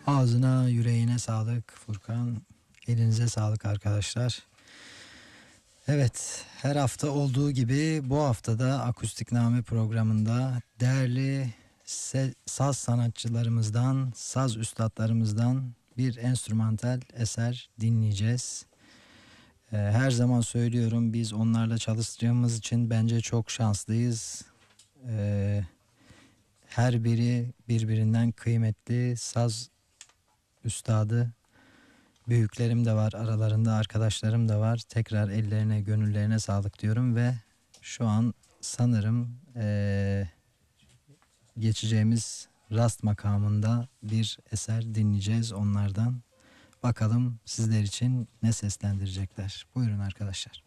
Ağzına, yüreğine sağlık Furkan. Elinize sağlık arkadaşlar. Evet, her hafta olduğu gibi bu haftada Akustikname programında değerli saz sanatçılarımızdan, saz üstadlarımızdan bir enstrümantal eser dinleyeceğiz. Her zaman söylüyorum, biz onlarla çalıştığımız için bence çok şanslıyız. Her biri birbirinden kıymetli saz üstadı. Büyüklerim de var aralarında, arkadaşlarım da var. Tekrar ellerine, gönüllerine sağlık diyorum ve şu an sanırım geçeceğimiz rast makamında bir eser dinleyeceğiz onlardan. Bakalım sizler için ne seslendirecekler. Buyurun arkadaşlar.